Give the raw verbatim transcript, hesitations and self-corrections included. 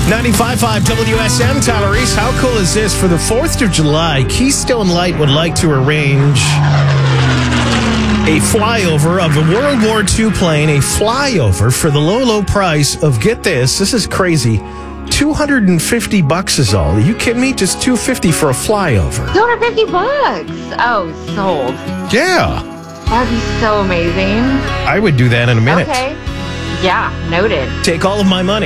ninety-five point five W S M, Tyler Reese. How cool is this? For the fourth of July, Keystone Light would like to arrange a flyover of a World War Two plane, a flyover for the low, low price of, get this, this is crazy, two hundred fifty bucks is all. Are you kidding me? Just two hundred fifty for a flyover. two hundred fifty bucks. Oh, sold. Yeah. That'd be so amazing. I would do that in a minute. Okay. Yeah, noted. Take all of my money.